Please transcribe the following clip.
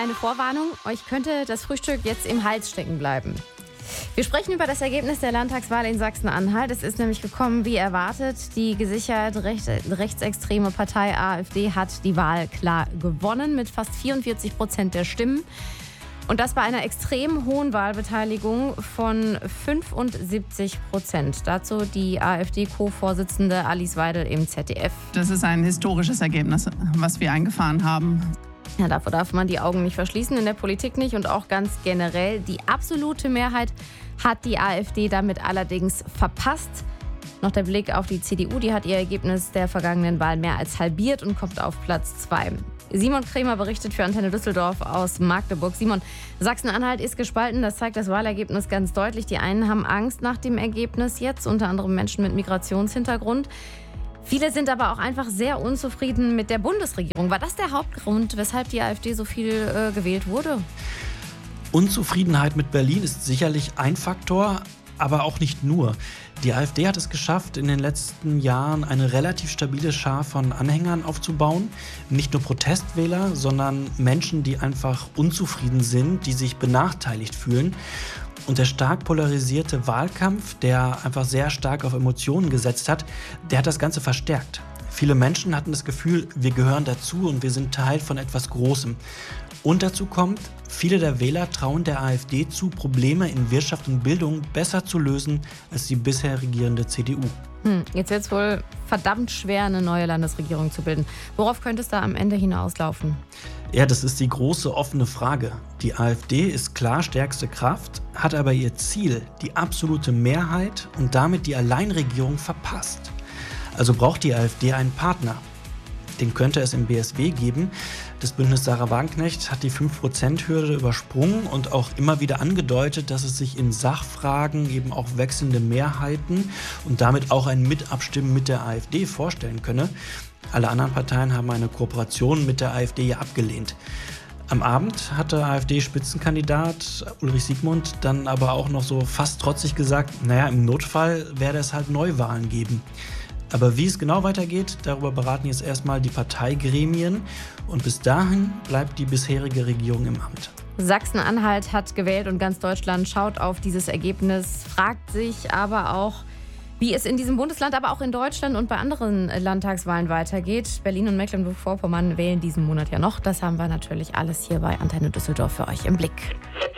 Kleine Vorwarnung, euch könnte das Frühstück jetzt im Hals stecken bleiben. Wir sprechen über das Ergebnis der Landtagswahl in Sachsen-Anhalt. Es ist nämlich gekommen, wie erwartet. Die gesichert rechtsextreme Partei AfD hat die Wahl klar gewonnen mit fast 44% der Stimmen. Und das bei einer extrem hohen Wahlbeteiligung von 75%. Dazu die AfD-Co-Vorsitzende Alice Weidel im ZDF. Das ist ein historisches Ergebnis, was wir eingefahren haben. Ja, davor darf man die Augen nicht verschließen, in der Politik nicht und auch ganz generell. Die absolute Mehrheit hat die AfD damit allerdings verpasst. Noch der Blick auf die CDU, die hat ihr Ergebnis der vergangenen Wahl mehr als halbiert und kommt auf Platz 2. Simon Krämer berichtet für Antenne Düsseldorf aus Magdeburg. Simon, Sachsen-Anhalt ist gespalten, das zeigt das Wahlergebnis ganz deutlich. Die einen haben Angst nach dem Ergebnis jetzt, unter anderem Menschen mit Migrationshintergrund. Viele sind aber auch einfach sehr unzufrieden mit der Bundesregierung. War das der Hauptgrund, weshalb die AfD so viel gewählt wurde? Unzufriedenheit mit Berlin ist sicherlich ein Faktor, aber auch nicht nur. Die AfD hat es geschafft, in den letzten Jahren eine relativ stabile Schar von Anhängern aufzubauen. Nicht nur Protestwähler, sondern Menschen, die einfach unzufrieden sind, die sich benachteiligt fühlen. Und der stark polarisierte Wahlkampf, der einfach sehr stark auf Emotionen gesetzt hat, der hat das Ganze verstärkt. Viele Menschen hatten das Gefühl, wir gehören dazu und wir sind Teil von etwas Großem. Und dazu kommt, viele der Wähler trauen der AfD zu, Probleme in Wirtschaft und Bildung besser zu lösen als die bisher regierende CDU. Jetzt wird es wohl verdammt schwer, eine neue Landesregierung zu bilden. Worauf könnte es da am Ende hinauslaufen? Ja, das ist die große offene Frage. Die AfD ist klar stärkste Kraft, hat aber ihr Ziel, die absolute Mehrheit und damit die Alleinregierung verpasst. Also braucht die AfD einen Partner. Den könnte es im BSW geben. Das Bündnis Sarah Wagenknecht hat die 5%-Hürde übersprungen und auch immer wieder angedeutet, dass es sich in Sachfragen eben auch wechselnde Mehrheiten und damit auch ein Mitabstimmen mit der AfD vorstellen könne. Alle anderen Parteien haben eine Kooperation mit der AfD ja abgelehnt. Am Abend hatte AfD-Spitzenkandidat Ulrich Siegmund dann aber auch noch so fast trotzig gesagt, im Notfall werde es halt Neuwahlen geben. Aber wie es genau weitergeht, darüber beraten jetzt erstmal die Parteigremien. Und bis dahin bleibt die bisherige Regierung im Amt. Sachsen-Anhalt hat gewählt und ganz Deutschland schaut auf dieses Ergebnis, fragt sich aber auch, wie es in diesem Bundesland, aber auch in Deutschland und bei anderen Landtagswahlen weitergeht. Berlin und Mecklenburg-Vorpommern wählen diesen Monat ja noch. Das haben wir natürlich alles hier bei Antenne Düsseldorf für euch im Blick.